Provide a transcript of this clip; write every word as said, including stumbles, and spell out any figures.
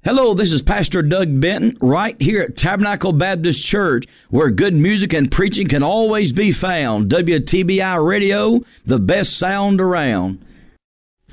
Hello, this is Pastor Doug Benton right here at Tabernacle Baptist Church, where good music and preaching can always be found. W T B I Radio, the best sound around.